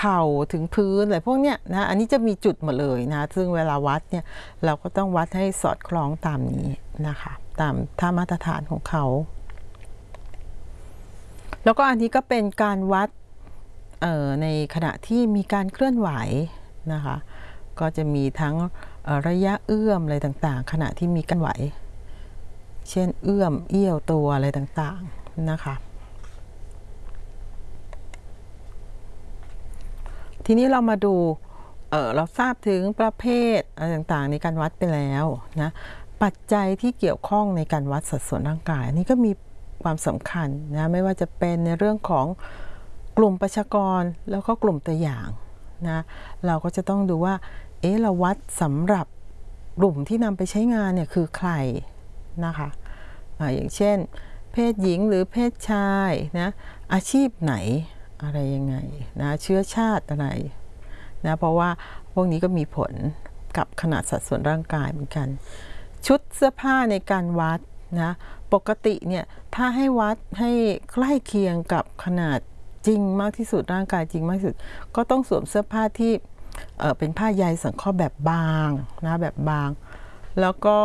ข่าถึงพื้นอะไรพวกเนี้ยนะอันนี้จะมีจุดหมดเลยนะซึ่งเวลาวัดเนี่ยเราก็ต้องวัดให้สอดคล้องตามนี้นะคะตามท่ามาตรฐานของเขาแล้วก็อันนี้ก็เป็นการวัดในขณะที่มีการเคลื่อนไหวนะคะก็จะมีทั้งระยะเอื้อมอะไรต่างๆขณะที่มีการไหวเช่นเอื้อมเอี้ยวตัวอะไรต่างๆนะคะทีนี้เรามาดูเราทราบถึงประเภทอะไรต่างๆในการวัดไปแล้วนะปัจจัยที่เกี่ยวข้องในการวัดสัดส่วนร่างกายนี่ก็มีความสำคัญนะไม่ว่าจะเป็นในเรื่องของกลุ่มประชากรแล้วก็กลุ่มตัวอย่างนะเราก็จะต้องดูว่าเราวัดสำหรับกลุ่มที่นำไปใช้งานเนี่ยคือใครนะคะอย่างเช่นเพศหญิงหรือเพศชายนะอาชีพไหนอะไรยังไงนะเชื้อชาติอะไรนะเพราะว่าพวกนี้ก็มีผลกับขนาดสัดส่วนร่างกายเหมือนกันชุดเสื้อผ้าในการวัดนะปกติเนี่ยถ้าให้วัดให้ใกล้เคียงกับขนาดจริงมากที่สุดร่างกายจริงมากที่สุดก็ต้องสวมเสื้อผ้าที่เป็นผ้าใยสังเคราะห์แบบบางนะแบบบางแล้วก็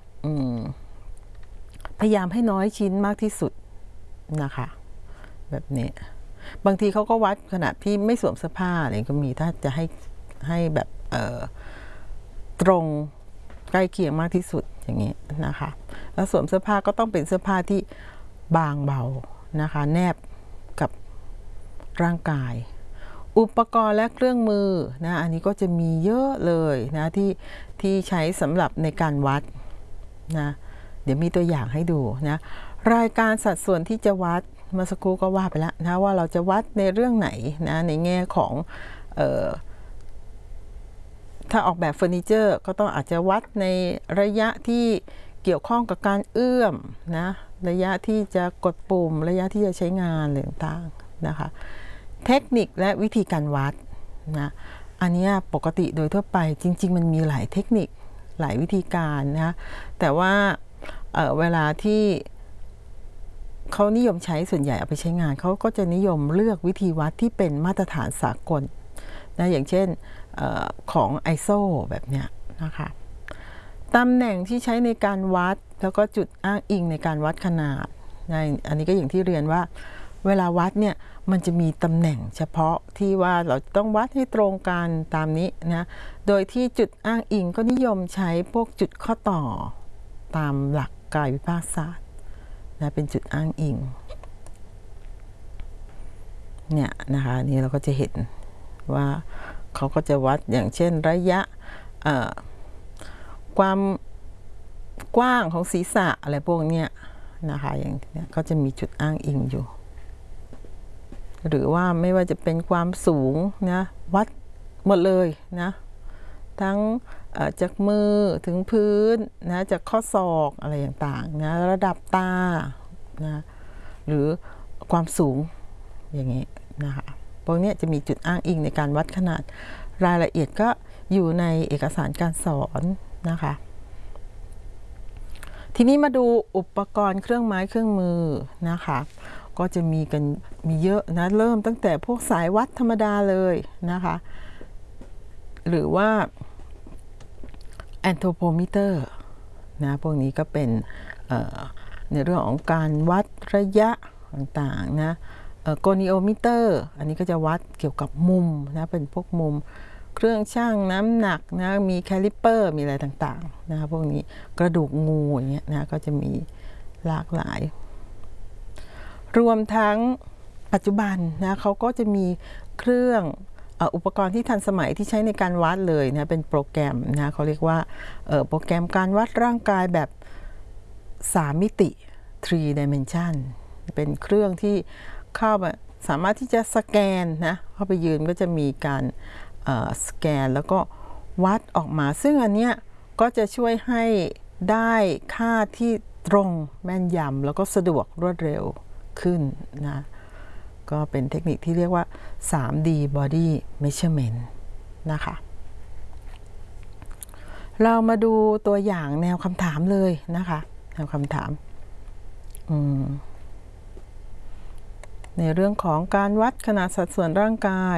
พยายามให้น้อยชิ้นมากที่สุดนะคะแบบนี้บางทีเขาก็วัดขนาดที่ไม่สวมเสื้อผ้าอะไรก็มีถ้าจะให้แบบตรงใกล้เคียงมากที่สุดอย่างนี้นะคะแล้วสวมเสื้อผ้าก็ต้องเป็นเสื้อผ้าที่บางเบานะคะแนบกับร่างกายอุปกรณ์และเครื่องมือนะอันนี้ก็จะมีเยอะเลยนะที่ใช้สำหรับในการวัดนะเดี๋ยวมีตัวอย่างให้ดูนะรายการสัดส่วนที่จะวัดเมื่อสักครู่ก็ว่าไปแล้วนะว่าเราจะวัดในเรื่องไหนนะในแง่ของถ้าออกแบบเฟอร์นิเจอร์ก็ต้องอาจจะวัดในระยะที่เกี่ยวข้องกับการเอื้อมนะระยะที่จะกดปุ่มระยะที่จะใช้งานอะไรต่างๆนะคะเทคนิคและวิธีการวัดนะอันนี้ปกติโดยทั่วไปจริงๆมันมีหลายเทคนิคหลายวิธีการนะแต่ว่าเวลาที่เขานิยมใช้ส่วนใหญ่เอาไปใช้งานเขาก็จะนิยมเลือกวิธีวัดที่เป็นมาตรฐานสากลนะอย่างเช่นของ ISO แบบเนี้ยนะคะตำแหน่งที่ใช้ในการวัดแล้วก็จุดอ้างอิงในการวัดขนาดนะอันนี้ก็อย่างที่เรียนว่าเวลาวัดเนี่ยมันจะมีตำแหน่งเฉพาะที่ว่าเราต้องวัดให้ตรงกันตามนี้นะโดยที่จุดอ้างอิงก็นิยมใช้พวกจุดข้อต่อตามหลักกายวิภาคศาสตร์นะเป็นจุดอ้างอิงเนี่ยนะคะนี่เราก็จะเห็นว่าเขาก็จะวัดอย่างเช่นระยะความกว้างของศีรษะอะไรพวกเนี้ยนะคะอย่างนี้ก็จะมีจุดอ้างอิงอยู่หรือว่าไม่ว่าจะเป็นความสูงนะวัดหมดเลยนะทั้งจากมือถึงพื้นนะจากข้อศอกอะไรต่างๆนะระดับตานะหรือความสูงอย่างนี้นะคะพวกนี้จะมีจุดอ้างอิงในการวัดขนาดรายละเอียดก็อยู่ในเอกสารการสอนนะคะทีนี้มาดูอุปกรณ์เครื่องไม้เครื่องมือนะคะก็จะมีเยอะนะเริ่มตั้งแต่พวกสายวัดธรรมดาเลยนะคะหรือว่าแอนโทรโพมิเตอร์นะพวกนี้ก็เป็นในเรื่องของการวัดระยะต่างๆนะโกนิโอมิเตอร์อันนี้ก็จะวัดเกี่ยวกับมุมนะเป็นพวกมุมเครื่องชั่งน้ำหนักนะมีแคลิปเปอร์มีอะไรต่างๆนะพวกนี้กระดูกงูอย่างเงี้ยนะก็จะมีหลากหลายรวมทั้งปัจจุบันนะเขาก็จะมีเครื่องอุปกรณ์ที่ทันสมัยที่ใช้ในการวัดเลยนะเป็นโปรแกรมนะเขาเรียกว่าโปรแกรมการวัดร่างกายแบบ3 มิติ3 dimension เป็นเครื่องที่เข้ามาสามารถที่จะสแกนนะเข้าไปยืนก็จะมีการสแกนแล้วก็วัดออกมาซึ่งอันเนี้ยก็จะช่วยให้ได้ค่าที่ตรงแม่นยำแล้วก็สะดวกรวดเร็วขึ้นนะก็เป็นเทคนิคที่เรียกว่า 3D Body Measurement นะคะเรามาดูตัวอย่างแนวคำถามเลยนะคะแนวคำถามในเรื่องของการวัดขนาดสัดส่วนร่างกาย